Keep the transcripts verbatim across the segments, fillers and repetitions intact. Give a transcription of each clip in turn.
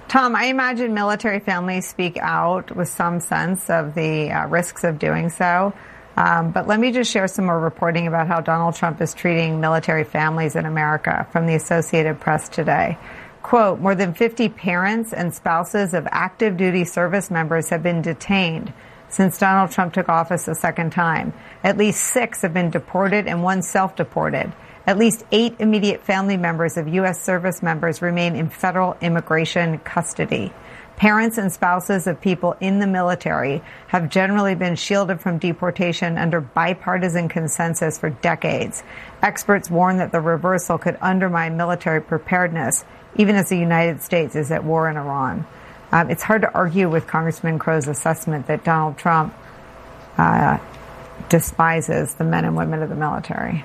Tom, I imagine military families speak out with some sense of the uh, risks of doing so. Um, but let me just share some more reporting about how Donald Trump is treating military families in America from the Associated Press today. Quote, more than fifty parents and spouses of active duty service members have been detained since Donald Trump took office a second time. At least six have been deported and one self-deported. At least eight immediate family members of U S service members remain in federal immigration custody. Parents and spouses of people in the military have generally been shielded from deportation under bipartisan consensus for decades. Experts warn that the reversal could undermine military preparedness, even as the United States is at war in Iran. Um, it's hard to argue with Congressman Crow's assessment that Donald Trump uh, despises the men and women of the military.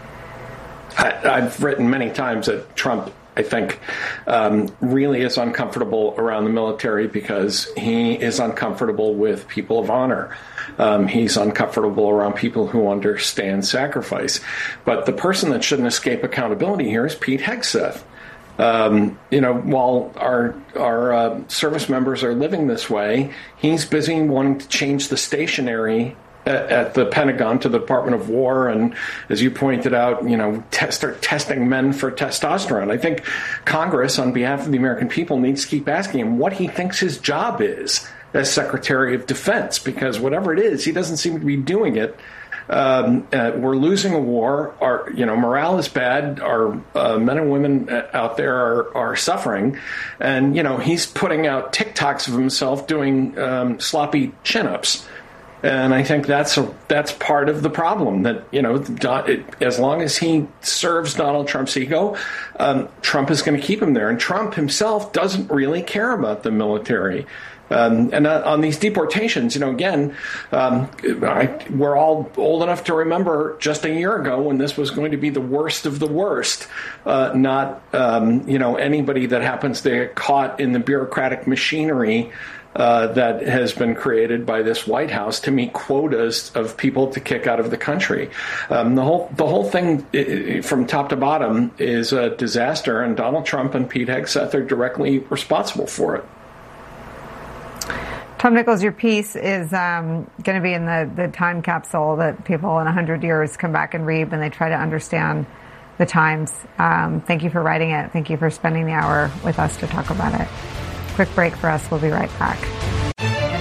I, I've written many times that Trump, I think, um, really is uncomfortable around the military because he is uncomfortable with people of honor. Um, he's uncomfortable around people who understand sacrifice. But the person that shouldn't escape accountability here is Pete Hegseth. Um, you know, while our our uh, service members are living this way, he's busy wanting to change the stationery at the Pentagon to the Department of War, and as you pointed out, you know, te- start testing men for testosterone. I think Congress, on behalf of the American people, needs to keep asking him what he thinks his job is as Secretary of Defense, because whatever it is, he doesn't seem to be doing it. Um, uh, we're losing a war. Our, you know, morale is bad. Our uh, men and women out there are, are suffering, and you know, he's putting out TikToks of himself doing um, sloppy chin-ups. And I think that's a, that's part of the problem, that, you know, it, as long as he serves Donald Trump's ego, um, Trump is going to keep him there. And Trump himself doesn't really care about the military. Um, and uh, on these deportations, you know, again, um, I, we're all old enough to remember just a year ago when this was going to be the worst of the worst, uh, not, um, you know, anybody that happens to get caught in the bureaucratic machinery Uh, that has been created by this White House to meet quotas of people to kick out of the country. Um, the whole the whole thing, I, from top to bottom, is a disaster, and Donald Trump and Pete Hegseth are directly responsible for it. Tom Nichols, your piece is um, going to be in the, the time capsule that people in one hundred years come back and read when they try to understand the times. Um, thank you for writing it. Thank you for spending the hour with us to talk about it. Quick break for us. We'll be right back.